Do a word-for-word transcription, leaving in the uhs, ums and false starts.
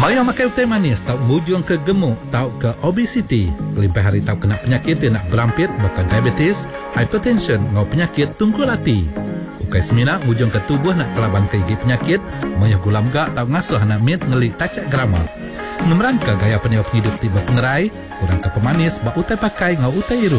Bayang makan utai manis tau mujung ke gemuk tau ke obesiti. Lebih hari tau kena penyakit yang nak berampit bukan diabetes, hypertension ngau penyakit tungkul hati. Ukai semina mujung ke tubuh nak kelaban ke gigi penyakit, mayuh gulam gak tau ngasuh anak mit ngelik tacak grama. Ngemerangka gaya peniup hidup tiba pengerai, kurang ke pemanis bak utai pakai ngau utai iru.